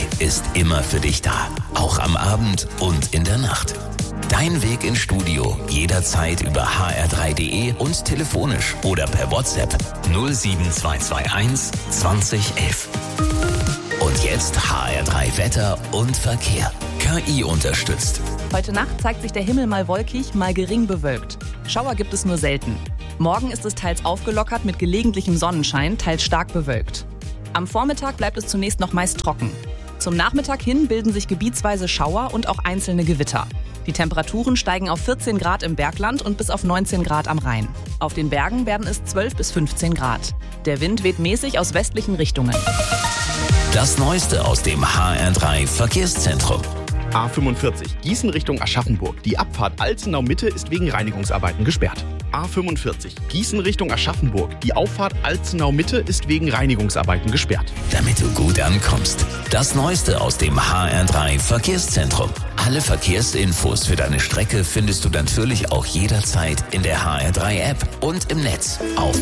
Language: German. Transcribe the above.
ist immer für dich da. Auch am Abend und in der Nacht. Dein Weg ins Studio jederzeit über hr3.de und telefonisch oder per WhatsApp 07221 2011. Und jetzt HR3 Wetter und Verkehr. KI unterstützt. Heute Nacht zeigt sich der Himmel mal wolkig, mal gering bewölkt. Schauer gibt es nur selten. Morgen ist es teils aufgelockert mit gelegentlichem Sonnenschein, teils stark bewölkt. Am Vormittag bleibt es zunächst noch meist trocken. Zum Nachmittag hin bilden sich gebietsweise Schauer und auch einzelne Gewitter. Die Temperaturen steigen auf 14 Grad im Bergland und bis auf 19 Grad am Rhein. Auf den Bergen werden es 12 bis 15 Grad. Der Wind weht mäßig aus westlichen Richtungen. Das Neueste aus dem HR3 Verkehrszentrum. A45 Gießen Richtung Aschaffenburg. Die Abfahrt Alzenau-Mitte ist wegen Reinigungsarbeiten gesperrt. A45 Gießen Richtung Aschaffenburg. Die Auffahrt Alzenau-Mitte ist wegen Reinigungsarbeiten gesperrt. Damit du gut ankommst. Das Neueste aus dem HR3 Verkehrszentrum. Alle Verkehrsinfos für deine Strecke findest du natürlich auch jederzeit in der HR3 App und im Netz auf